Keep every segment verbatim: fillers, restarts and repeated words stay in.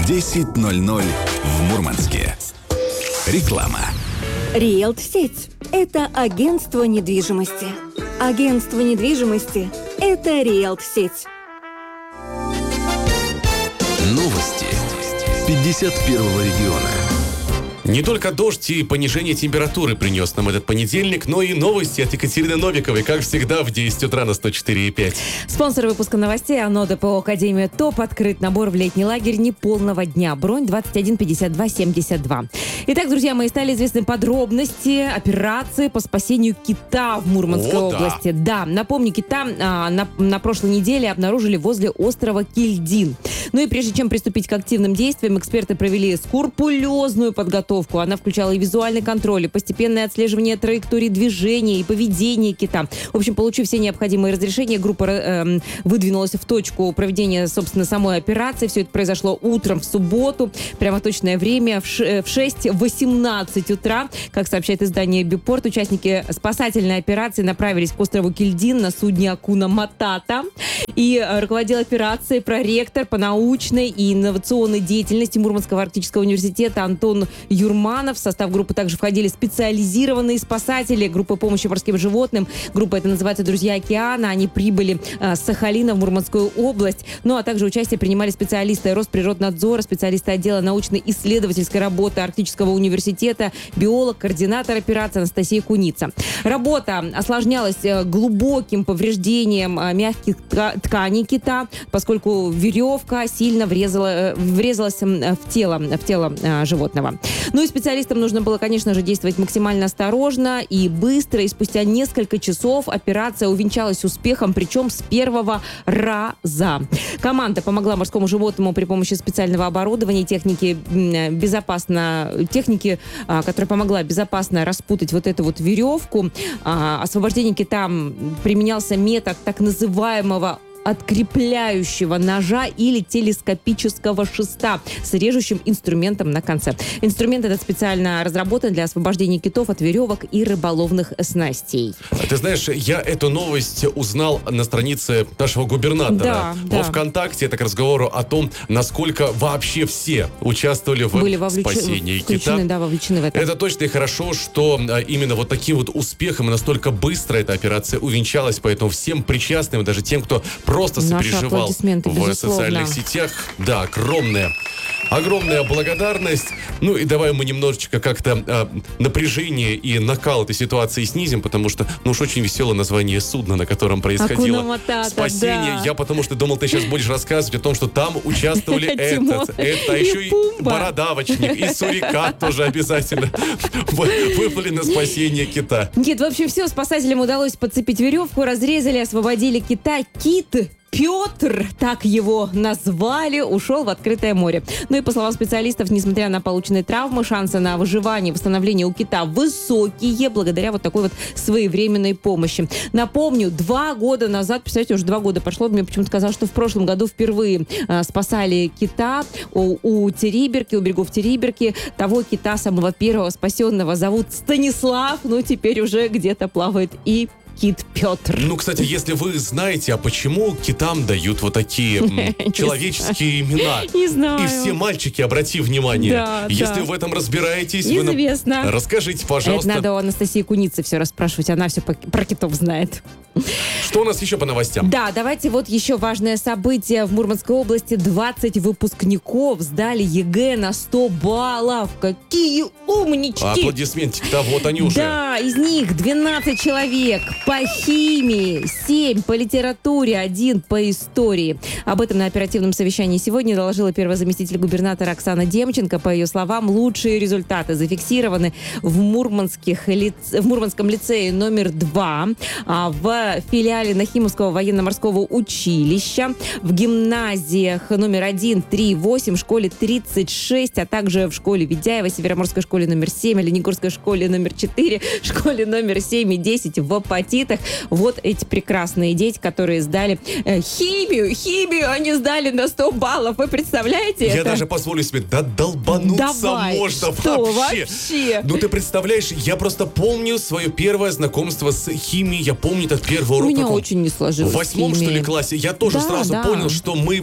десять ноль ноль в Мурманске. Реклама. Риэлт-сеть – это агентство недвижимости. Агентство недвижимости – это Риэлт-сеть. Новости пятьдесят первого региона. Не только дождь и понижение температуры принес нам этот понедельник, но и новости от Екатерины Новиковой, как всегда, в десять утра на сто четыре и пять. Спонсор выпуска новостей ОНО ДПО Академия ТОП. Открыт набор в летний лагерь неполного дня. Бронь двадцать один пятьдесят два семьдесят два. Итак, друзья мои, стали известны подробности операции по спасению кита в Мурманской О, да. области. Да, напомню, кита а, на, на прошлой неделе обнаружили возле острова Кильдин. Ну и прежде чем приступить к активным действиям, эксперты провели скрупулезную подготовку. Она включала и визуальный контроль, и постепенное отслеживание траектории движения и поведения кита. В общем, получив все необходимые разрешения, группа э, выдвинулась в точку проведения, собственно, самой операции. Все это произошло утром в субботу. Прямо точное время в шесть восемнадцать утра. Как сообщает издание Бипорт, участники спасательной операции направились к острову Кильдин на судне Акуна Матата. И руководил операцией проректор по научной и инновационной деятельности Мурманского арктического университета Антон Юрманов. В состав группы также входили специализированные спасатели группы помощи морским животным. Группа эта называется «Друзья океана». Они прибыли э, с Сахалина в Мурманскую область. Ну, а также участие принимали специалисты Росприроднадзора, специалисты отдела научно-исследовательской работы Арктического университета, биолог, координатор операции Анастасия Куница. Работа осложнялась э, глубоким повреждением э, мягких тка- тканей кита, поскольку веревка сильно врезала, э, врезалась э, в тело, в тело э, животного. Ну и специалистам нужно было, конечно же, действовать максимально осторожно и быстро. И спустя несколько часов операция увенчалась успехом, причем с первого раза. Команда помогла морскому животному при помощи специального оборудования, техники безопасно, техники, которая помогла безопасно распутать вот эту вот веревку. Освобождение кита применялся метод так называемого открепляющего ножа или телескопического шеста с режущим инструментом на конце. Инструмент этот специально разработан для освобождения китов от веревок и рыболовных снастей. Ты знаешь, я эту новость узнал на странице нашего губернатора да, во да. ВКонтакте. Это к разговору о том, насколько вообще все участвовали в Были вовлеч... спасении кита. Да, вовлечены в это. Это точно и хорошо, что именно вот таким вот успехом и настолько быстро эта операция увенчалась. Поэтому всем причастным, даже тем, кто просто сопереживал в безусловно. социальных сетях. Да, огромная, огромная благодарность. Ну и давай мы немножечко как-то а, напряжение и накал этой ситуации снизим, потому что, ну уж очень веселое название судна, на котором происходило Акуна Матата, спасение. да. Я потому что думал, ты сейчас будешь рассказывать о том, что там участвовали этот, это, а еще и бородавочник, и сурикат тоже обязательно выплыли на спасение кита. Нет, в общем, все, спасателям удалось подцепить веревку, разрезали, освободили кита. Кит Петр, так его назвали, ушел в открытое море. Ну и по словам специалистов, несмотря на полученные травмы, шансы на выживание и восстановление у кита высокие, благодаря вот такой вот своевременной помощи. Напомню, два года назад, представляете, уже два года прошло, мне почему-то казалось, что в прошлом году впервые э, спасали кита у, у Териберки, у берегов Териберки. Того кита, самого первого спасенного, зовут Станислав, ну теперь уже где-то плавает и Кит Петр. Ну, кстати, если вы знаете, а почему китам дают вот такие м, человеческие имена? Не знаю. И все мальчики, обрати внимание, Да, если да. в этом разбираетесь, вы нам Известно. расскажите, пожалуйста. Это надо у Анастасии Куницы все расспрашивать, она все по- про китов знает. Что у нас еще по новостям? Да, давайте вот еще важное событие. В Мурманской области двадцать выпускников сдали ЕГЭ на сто баллов. Какие умнички! Аплодисментики, да, вот они уже. Да, из них двенадцать человек по химии, семь по литературе, один по истории. Об этом на оперативном совещании сегодня доложила первый заместитель губернатора Оксана Демченко. По ее словам, лучшие результаты зафиксированы в, Мурманских лиц... в Мурманском лицее номер два, в филиале Нахимовского военно-морского училища, в гимназиях номер один, три, восемь, школе тридцать шесть, а также в школе Ведяева, Североморской школе номер семь, Оленегорской школе номер четыре, школе номер семь и десять в Апатитах. Вот эти прекрасные дети, которые сдали э, химию. Химию они сдали на сто баллов. Вы представляете Я это? даже позволю себе, да долбануться Давай, можно что вообще. вообще? Ну ты представляешь, я просто помню свое первое знакомство с химией. Я помню этот первый У урок. меня каком? очень не сложилось В восьмом, химия. что ли, классе. Я тоже Да, сразу да. понял, что мы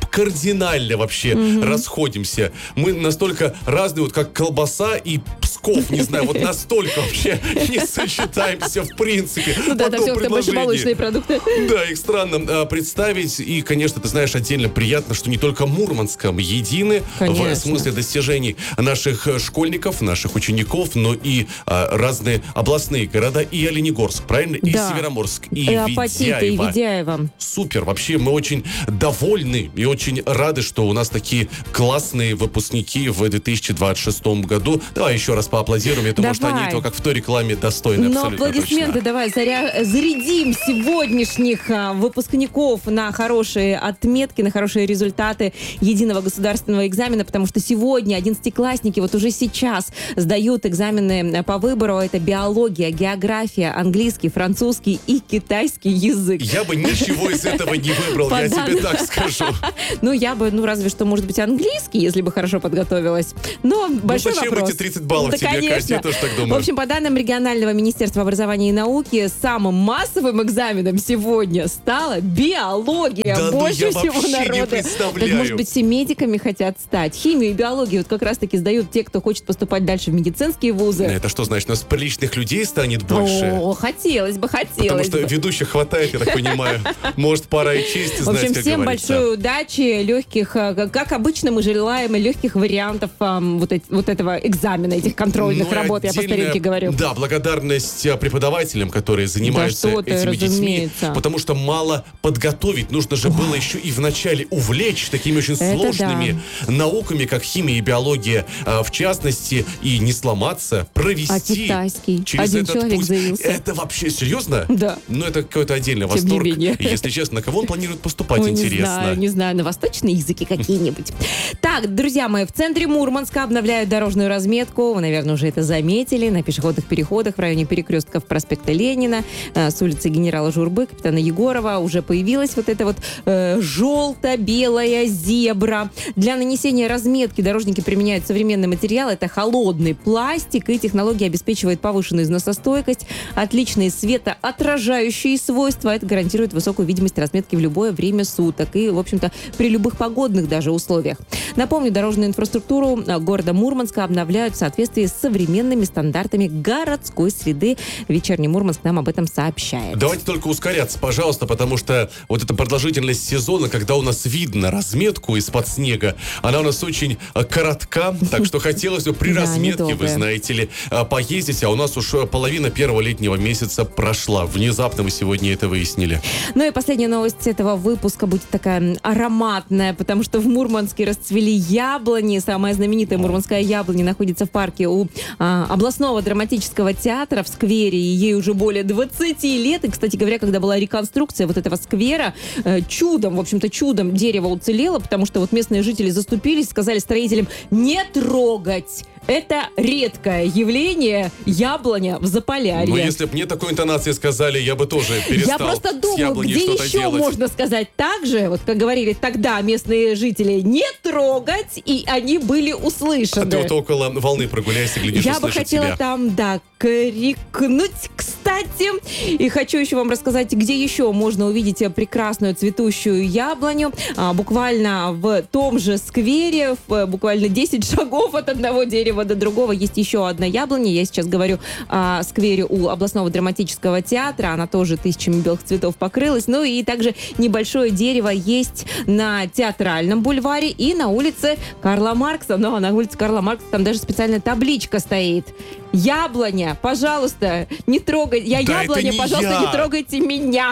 кардинально вообще mm-hmm. расходимся. Мы настолько разные, вот как колбаса и Псков, не знаю, вот настолько вообще не сочетаемся в принципе. Ну да, это все больше молочные продукты. Да, их странно а, представить. И, конечно, ты знаешь, отдельно приятно, что не только Мурманском едины конечно. В смысле достижений наших школьников, наших учеников, но и а, разные областные города, и Оленегорск, правильно? Да. И Североморск, и, и Апатиты, и Ведяево. Ведяево. Супер, вообще мы очень довольны и очень рады, что у нас такие классные выпускники в две тысячи двадцать шестом году. Давай еще раз поаплодируем. Я думаю, что они этого, как в той рекламе, достойны. Но абсолютно аплодисменты точно. давай заря... зарядим сегодняшних а, выпускников на хорошие отметки, на хорошие результаты единого государственного экзамена, потому что сегодня одиннадцатиклассники вот уже сейчас сдают экзамены по выбору. Это биология, география, английский, французский и китайский язык. Я бы ничего из этого не выбрал, я тебе так скажу. Ну, я бы, ну, разве что, может быть, английский, если бы хорошо подготовилась. Но большой ну, зачем вопрос. эти тридцать баллов да, тебе, конечно. Катя? Я тоже так думаю. В общем, по данным регионального министерства образования и науки, самым массовым экзаменом сегодня стала биология. Да, Больше ну, я всего вообще народа. не представляю. Так, может быть, все медиками хотят стать. Химию и биологию вот как раз-таки сдают те, кто хочет поступать дальше в медицинские вузы. Это что значит? У нас приличных людей станет больше? О, хотелось бы, хотелось Потому что бы. ведущих хватает, я так понимаю. Может, пора и честь знать, В общем, как всем говорится. большой удачи, легких, а, как обычно мы желаем, и легких вариантов а, вот, эти- вот этого экзамена, этих контрольных Ну и работ, я по отдельная, старинке говорю. Да, благодарность а, преподавателям, которые занимаются что ты, этими детьми. разумеется. Потому что мало подготовить. Нужно же было еще и вначале увлечь такими очень Это сложными науками, как химия и биология, а, в частности, и не сломаться, провести А китайский? через Один этот человек путь. заявился. Это вообще серьезно? Да. Ну, это какой-то отдельный Тем не восторг. менее. И, если честно, на кого он планирует поступать, Ой, не интересно. знаю, не знаю, на восточные языки какие-нибудь. Так, друзья мои, в центре Мурманска обновляют дорожную разметку. Вы, наверное, уже это заметили. На пешеходных переходах в районе перекрестков проспекта Ленина, э, с улицы генерала Журбы, капитана Егорова уже появилась вот эта вот э, желто-белая зебра. Для нанесения разметки дорожники применяют современный материал. Это холодный пластик, и технология обеспечивает повышенную износостойкость, отличные светоотражающие свойства. Это гарантирует высокую видимость разметки в любое время суток и, в общем-то, при любых погодных даже условиях. Напомню, дорожную инфраструктуру города Мурманска обновляют в соответствии с современными стандартами городской среды. Вечерний Мурманск нам об этом сообщает. Давайте только ускоряться, пожалуйста, потому что вот эта продолжительность сезона, когда у нас видно разметку из-под снега, она у нас очень э, коротка, так что хотелось бы при Да, разметке, вы недолгая. знаете ли, э, поездить, а у нас уж половина первого летнего месяца прошла. Внезапно мы сегодня это выяснили. Ну и последняя новость этого выпуска будет такая ароматная, потому что в Мурманске расцвели яблони. Самая знаменитая мурманская яблоня находится в парке у а, областного драматического театра в сквере, и ей уже более двадцати лет. И, кстати говоря, когда была реконструкция вот этого сквера, э, чудом, в общем-то, чудом дерево уцелело, потому что вот местные жители заступились, сказали строителям не трогать. Это редкое явление яблоня в Заполярье. Но если бы мне такой интонации сказали, я бы тоже перестал Я просто с думаю, яблоней где что-то еще делать. можно сказать так же, вот как говорили тогда местные жители, не трогать, и они были А услышаны. ты вот около волны прогуляйся, глядишь, Я бы услышит хотела тебя. там, да, крикнуть, кстати. И хочу еще вам рассказать, где еще можно увидеть прекрасную цветущую яблоню. А, буквально в том же сквере, в, буквально десять шагов от одного дерева до другого есть еще одна яблоня. Я сейчас говорю о сквере у областного драматического театра. Она тоже тысячами белых цветов покрылась. Ну и также небольшое дерево есть на Театральном бульваре и на улице Карла Маркса. Но на улице Карла Маркса там даже специальная табличка стоит. Яблоня, пожалуйста, не трогайте. Я Да, яблоня, это не пожалуйста, я. не трогайте меня.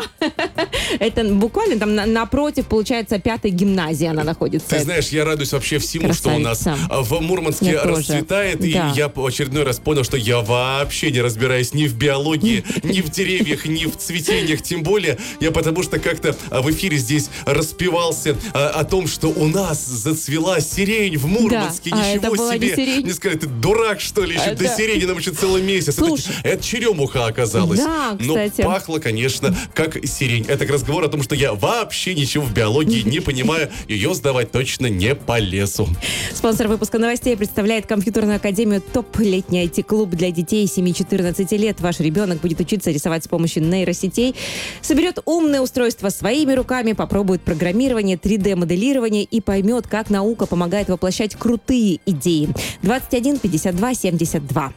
Это буквально там на- напротив, получается, пятой гимназии она находится. Ты знаешь, я радуюсь вообще всему, что у нас Красавица. а, в Мурманске Я тоже. расцветает. И Да. я в очередной раз понял, что я вообще не разбираюсь ни в биологии, ни в деревьях, ни в цветениях. Тем более, я потому что как-то а, в эфире здесь распевался а, о том, что у нас зацвела сирень в Мурманске. Да, а Ничего это была не себе. сирень. Мне сказали, ты дурак, что ли? Еще Это- до сирени нам еще целый месяц. Это, Слушай. это черемуха, оказывается. оказалось. Да, кстати. Но пахло, конечно, как сирень. Это к разговору о том, что я вообще ничего в биологии не понимаю. Ее сдавать точно не полезу. Спонсор выпуска новостей представляет компьютерную академию «Топ». Летний ай ти-клуб для детей семи-четырнадцати лет. Ваш ребенок будет учиться рисовать с помощью нейросетей, соберет умное устройство своими руками, попробует программирование, три дэ-моделирование и поймет, как наука помогает воплощать крутые идеи. двадцать один пятьдесят два семьдесят два.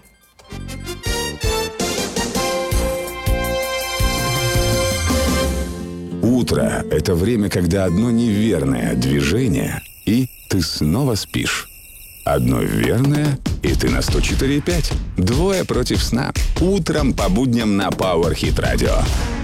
Утро – это время, когда одно неверное движение, и ты снова спишь. Одно верное, и ты на сто четыре и пять. Двое против сна. Утром по будням на Power Hit Radio.